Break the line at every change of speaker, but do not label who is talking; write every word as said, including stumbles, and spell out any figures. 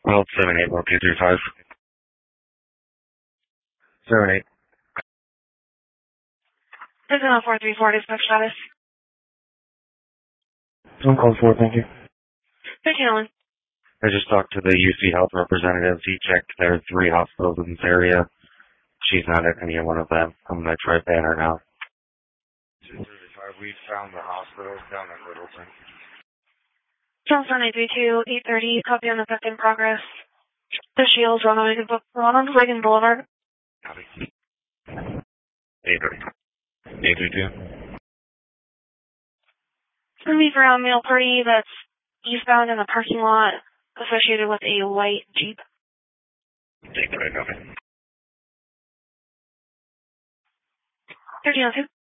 Well, seven eight one two three five. Seven eight.
This is four three four dispatch status.
I'm call four, thank you.
fifteen oh one.
I just talked to the U C Health representative. He checked there are three hospitals in this area. She's not at any one of them. I'm going to try Banner now. two thirty-five, we found the hospital down in Littleton.
Johnson eight three two, eight thirty, copy on effect in progress. The Shields, Ronald Reagan, Ronald Reagan Boulevard.
Copy. eight thirty. eight three two.
It's going to be for a male party that's eastbound in the parking lot associated with a white Jeep.
eight thirty, copy.
thirteen oh two.